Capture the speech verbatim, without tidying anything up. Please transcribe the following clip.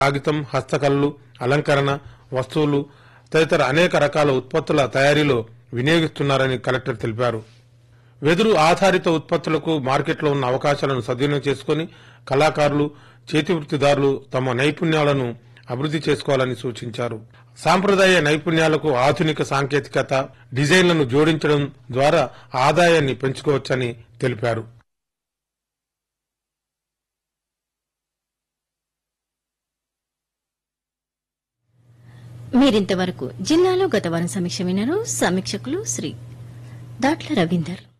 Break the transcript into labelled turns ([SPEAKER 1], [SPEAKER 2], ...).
[SPEAKER 1] కాగితం, హస్తకళలు, అలంకరణ వస్తువులు తదితర అనేక రకాల ఉత్పత్తుల తయారీలో వినియోగిస్తున్నారని కలెక్టర్ తెలిపారు. వెదురు ఆధారిత ఉత్పత్తులకు మార్కెట్లో ఉన్న అవకాశాలను సద్వినియోగం చేసుకుని కళాకారులు, చేతివృత్తిదారులు తమ నైపుణ్యాలను అభివృద్ధి చేసుకోవాలని సూచించారు. సాంప్రదాయ నైపుణ్యాలకు ఆధునిక సాంకేతికత, డిజైన్లను జోడించడం ద్వారా ఆదాయాన్ని పెంచుకోవచ్చని తెలిపారు.
[SPEAKER 2] మీరింతవరకు జిల్లాలో గత వారం సమీక్ష విన్నారు. సమీక్షకులు శ్రీ దాట్ల రవీందర్.